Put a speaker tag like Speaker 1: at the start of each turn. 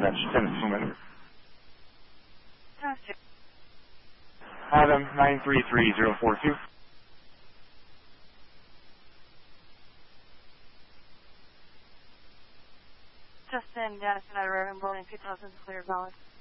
Speaker 1: that's 10
Speaker 2: Testing.
Speaker 1: Adam 933042.
Speaker 2: Justin, Madison, Idaho, Boeing 2000, clear valid.